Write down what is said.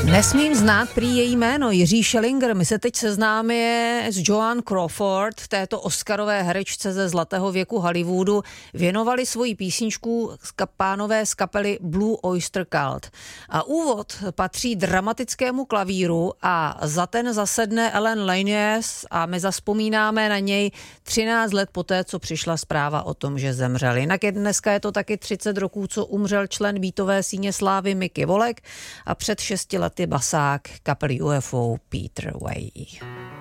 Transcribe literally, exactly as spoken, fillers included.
Nesmím znát prý její jméno, Jiří Schellinger. My se teď seznámíme s Joan Crawford, této oscarové herečce ze zlatého věku Hollywoodu. Věnovali svoji písničku pánové z kapely Blue Oyster Cult. A úvod patří dramatickému klavíru a za ten zasedne Alan Lanius a my zazpomínáme na něj třináct let poté, co přišla zpráva o tom, že zemřel. Jinak je dneska je to taky třicet roků, co umřel člen Beatové síně slávy Mickey Volek a před šesti lety basák kapely U F O Peter Way.